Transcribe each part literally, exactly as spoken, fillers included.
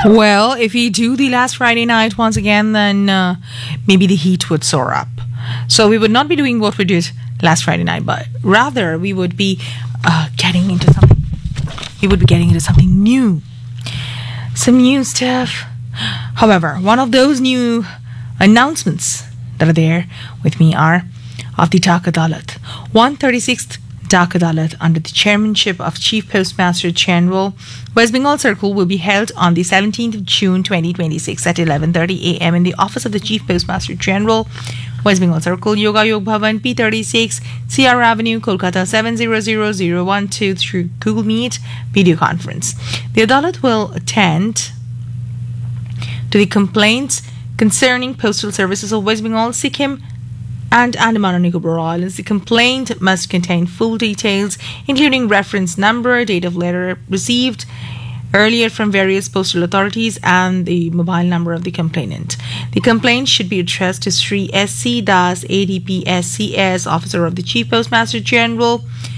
Well, if we do the last Friday night once again, then uh, maybe the heat would soar up. So we would not be doing what we did last Friday night, but rather we would be uh, getting into something. We would be getting into something new, some new stuff. However, one of those new announcements that are there with me are of the Dak Adalat, one hundred thirty-sixth Dak Adalat under the chairmanship of Chief Postmaster General, West Bengal Circle, will be held on the seventeenth of June twenty twenty-six at eleven thirty a.m. in the office of the Chief Postmaster General, West Bengal Circle, Yoga Yog Bhavan, P thirty-six, C R Avenue, Kolkata seven zero zero zero one two through Google Meet video conference. The Adalat will attend to the complaints concerning postal services of West Bengal, Sikkim, and Andaman and Nicobar Islands. The complaint must contain full details, including reference number, date of letter received earlier from various postal authorities, and the mobile number of the complainant. The complaint should be addressed to Sri S C Das, A D P S C S, Officer of the Chief Postmaster General,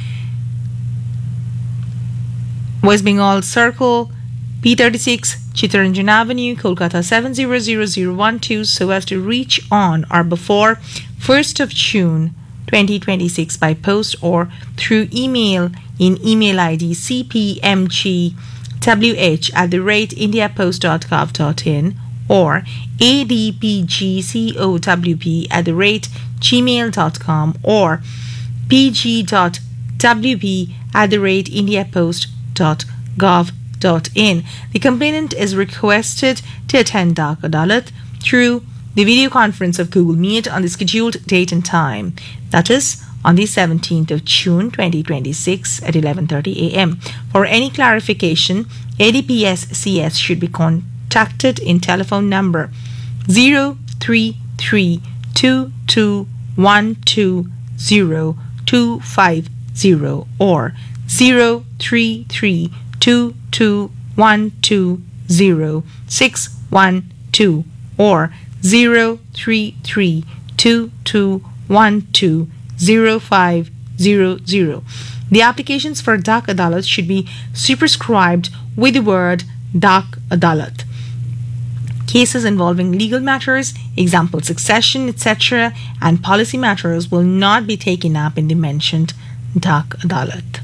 West Bengal Circle, P thirty-six, Chittaranjan Avenue, Kolkata seven zero zero zero one two, so as to reach on or before first of June twenty twenty-six by post or through email in email I D c p m g w h at the rate indiapost dot gov dot in or a d p g cowp at the rate gmail dot com or p g dot w p at the rate indiapost dot gov dot in. The complainant is requested to attend Dak Adalat through the video conference of Google Meet on the scheduled date and time, that is on the seventeenth of June twenty twenty-six at eleven thirty a.m. For any clarification, A D P S C S should be contacted in telephone number zero three three two two one two zero two five zero or zero three three two two one two zero six one two or zero three three two two one two zero five zero zero. The applications for Dak Adalat should be superscribed with the word Dak Adalat. Cases involving legal matters, example succession, et cetera, and policy matters will not be taken up in the mentioned Dak Adalat.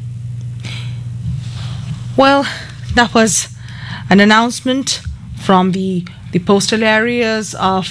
Well, that was an announcement from the, the postal areas of